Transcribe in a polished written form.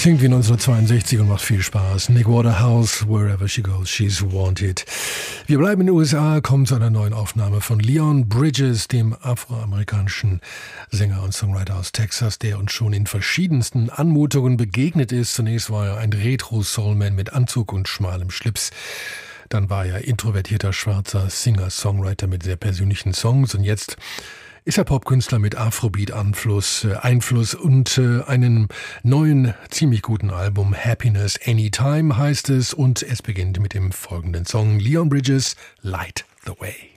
Klingt wie 1962 und macht viel Spaß. Nick Waterhouse, Wherever She Goes, She's Wanted. Wir bleiben in den USA, kommen zu einer neuen Aufnahme von Leon Bridges, dem afroamerikanischen Sänger und Songwriter aus Texas, der uns schon in verschiedensten Anmutungen begegnet ist. Zunächst war er ein Retro-Soulman mit Anzug und schmalem Schlips. Dann war er introvertierter schwarzer Singer-Songwriter mit sehr persönlichen Songs. Und jetzt ist er Popkünstler mit Afrobeat-Einfluss und einem neuen, ziemlich guten Album. Happiness Anytime heißt es, und es beginnt mit dem folgenden Song: Leon Bridges, Light the Way.